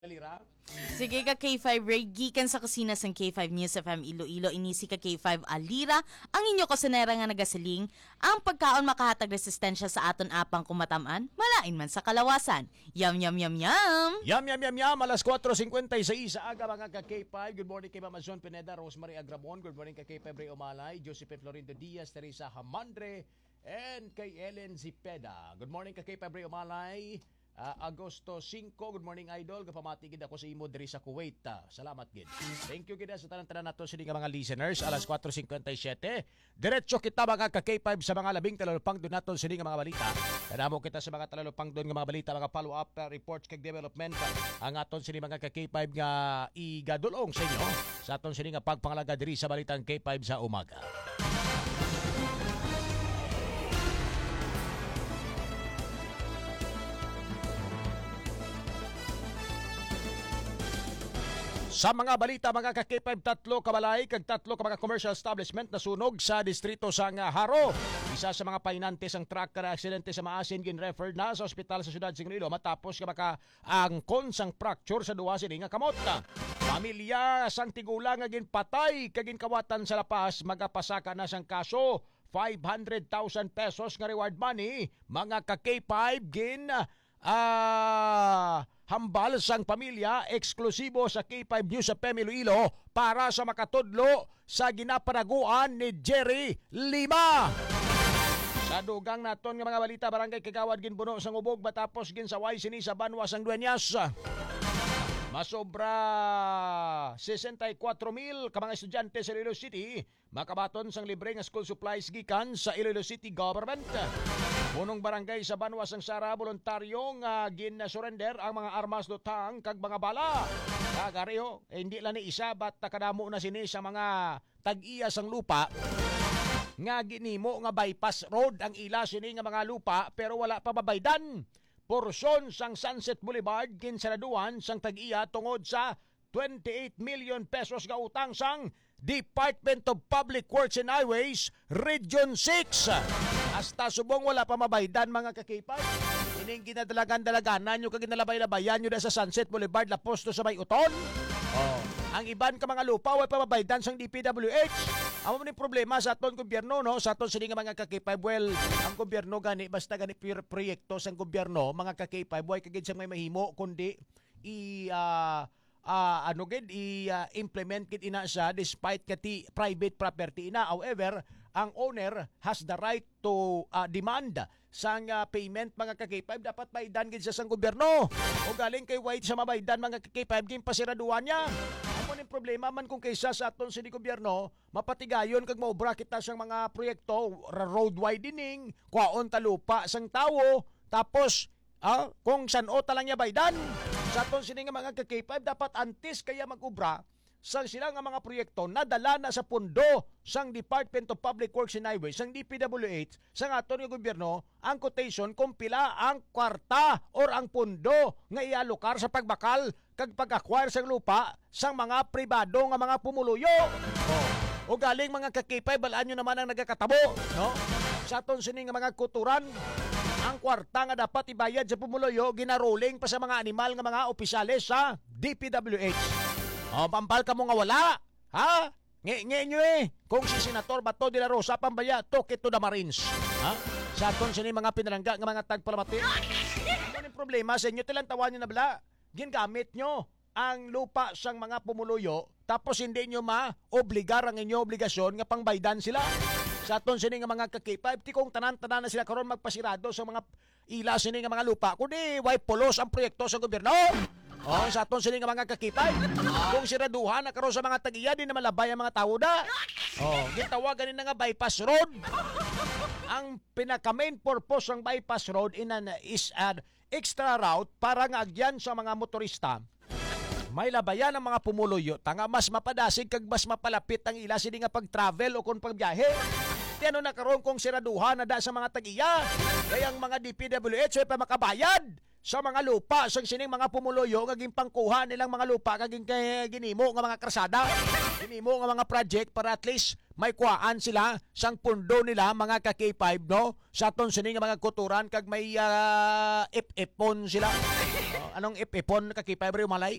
Alira? Sige ka K5 Ray, gikan sa kusina sang K5 News FM Iloilo, inisi ka K5 Alira, ang inyo kusinera nga nagasiling, ang pagkaon makahatag resistensya sa aton apang kumataman, malain man sa kalawasan. Yum, yum, yum, yum! Yam, yam, yam, yam. Alas 4:56 sa aga mga ka-K5. Good morning kay Mama John Pineda, Rosemary Agramon. Good morning kay K5 Ray Omalay, Josepe Florindo Diaz, Teresa Hamandre, and kay Ellen Zipeda. Good morning kay K5 Ray Omalay. Agosto 5, good morning idol. Kapamati gid ako sa imo diri sa Kuwait. Salamat gid. Thank you gid sa tanan-tanan nato sa mga listeners. Alas 4:57. Diretso kita mga ka-K5 sa mga labing talalupang doon naton sa mga balita. Kanamo kita sa mga talalupang doon nga mga balita, mga follow-up reports kag development ang aton sa mga ka-K5 nga igadulong sa inyo sa aton sa nga pagpangalaga diri sa balitang K5 sa umaga. Sa mga balita mga ka-K5, 3 kabalay kag 3 ka mga commercial establishment nasunog sa distrito sa Haro. Isa sa mga painantes ang truck na aksidente sa maasin gin-referred na sa ospital sa siyudad sa Iloilo matapos ka maka-angkon sang fracture sa duwa sini nga kamot. Pamilya sang tigulang nga ginpatay kag ginkawatan sa lapas magapasaka na sang kaso. 500,000 pesos nga reward money mga ka-K5 gin hambal sang pamilya eksklusibo sa K5 News sa Iloilo para sa makatudlo sa ginapanaguan ni Jerry Lima. Sa dugang naton nga mga balita, barangay Kagawad ginbuno sang ubog matapos ginsaway sini sa banwa sang Dueñas. Masobra 64,000 ka mga estudyante sa Iloilo City makabaton sang libre nga school supplies gikan sa Iloilo City Government. Punong barangay sa Banwa sang Sara voluntaryo nga gin-surrender ang mga armas lutang kag mga bala. Kagariho, hindi lang ni isa bat kadamo na sini sa mga tag-iya sang lupa nga ginimo nga bypass road ang ila sini nga mga lupa pero wala pa babaydan. Porsyon sang Sunset Boulevard ginsaraduan sang tag-iya tungod sa 28 million pesos nga utang sang Department of Public Works and Highways Region 6. Hasta subong wala pa mabaydan mga kakipay. Ining ginadalagan-dalaganan nyo kag ginalabay-labayan nyo na sa Sunset Boulevard lapos to sa may uton. Ang iban ka mga lupa wala pa mabaydan sang DPWH. Amo ni problema sa aton gobyerno no, sa aton sini nga mga kakipay. Well, ang gobyerno gani basta gani proyekto sang gobyerno mga kakipay boy kagid sa may mahimo kundi implement kit ina sa despite kati private property ina. However, ang owner has the right to demand sang payment mga kakipay. Dapat baydan gid sa sang gobyerno o galing kay white sa mabaydan mga kakipay gin pasiraduan niya. Amo ni problema man kung kaysa sa aton sini gobyerno mapatigayon kag maobra kita sang mga proyekto road widening kuhaon ta lupa sang tawo tapos kung san-o talang niya baydan. Sa aton sini nga mga ka-K5 dapat antes kaya mag-ubra sang sila nga mga proyekto nadala na sa pundo sang Department of Public Works and Highways sang DPWH sang aton nga gobyerno ang quotation kung pila ang kwarta or ang pundo nga ialokar sa pagbakal kag pag-acquire sang lupa sang mga pribado nga mga pumuluyo. O galing mga ka-K5 balaan nyo naman ang nagakatabo no? Sa aton sini nga mga kuturan ang kwarta nga dapat ibayad sa pumuluyo ginaroling pa sa mga animal nga mga opisyales sa DPWH. Pampal ka mo nga wala. Ha? Nyo kung si Senator Bato de la Rosa pambaya, talk it to the Marines. Ha? Sa aton sini mga pinalangga nga mga tagpalamati. Ano yung problema sa inyo? Tilang tawan nyo na bala. Gingamit nyo ang lupa sang mga pumuluyo tapos hindi nyo ma-obligar ang inyo obligasyon nga pangbaydan sila. Sa aton sini nga mga ka-K5, ti kung tanan-tanan na sila karon magpasirado sa mga ila sini nga mga lupa kundi way pulos ang proyekto sa gobyerno. Sa aton sini nga mga ka-K5, kung siraduhan na karon sa mga tag-iya di na malabay ang mga tao da. Gitawagan na nga bypass road. Ang pinaka-main purpose ng bypass road is an extra route para nga agyan sa mga motorista may labayan ang mga pumuluyo tanga mas mapadasig kag mas mapalapit ang ila sini nga pag-travel o kung pagbiyahe. Tiano na karon kung siraduhan na da sa mga tag-iya kaya ang mga DPWH ay pa makabayad sa mga lupa sang sining mga pumuloyo kaging pangkuha nilang mga lupa kaging ginimo nga mga krasada, ginimo nga mga project para at least may kuhaan sila sang pundo nila mga ka K5 no sa aton sining nga mga kuturan kag may ip-ipon sila. Anong ip-ipon ka K5 rin malay?